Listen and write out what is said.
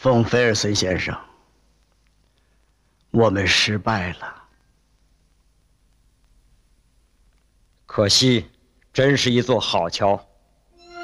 冯·菲尔森先生，我们失败了。 可惜，真是一座好桥。